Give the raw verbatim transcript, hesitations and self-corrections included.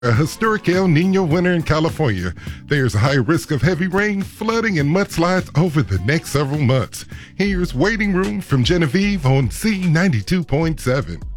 A historic El Nino winter in California. There's a high risk of heavy rain, flooding, and mudslides over the next several months. Here's Waiting Room from Genevieve on C ninety-two point seven.